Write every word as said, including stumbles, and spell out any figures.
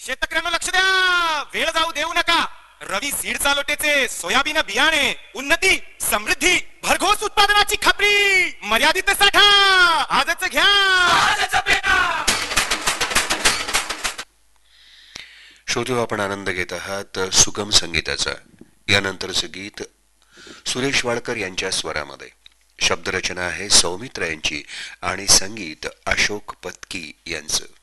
शेतकऱ्यांना लक्ष द्या, वेळ जाऊ देऊ नका. रवी सीड चालोटेचे सोयाबीन बियाणे, उन्नती, समृद्धी, भरघोस उत्पादनाची खात्री, मर्यादित साठा, आजच घ्या. श्रोते, आपण आनंद घेत आहात सुगम संगीताचा. यानंतरचं गीत सुरेश वाडकर यांच्या स्वरामध्ये. शब्दरचना आहे सौमित्र यांची आणि संगीत अशोक पत्की यांचं.